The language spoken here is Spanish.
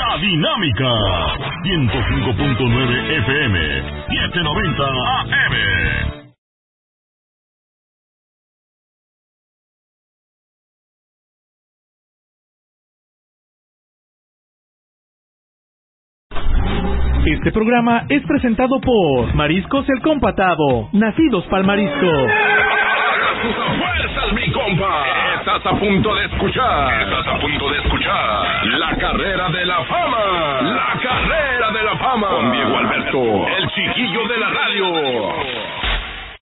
La Dinámica, 105.9 FM, 790 AM. Este programa es presentado por Mariscos El Compatado, nacidos para el marisco. ¡Fuerzas, mi compa! Estás a punto de escuchar. La Carrera de la Fama. La Carrera de la Fama. Con Diego Alberto, el chiquillo de la radio.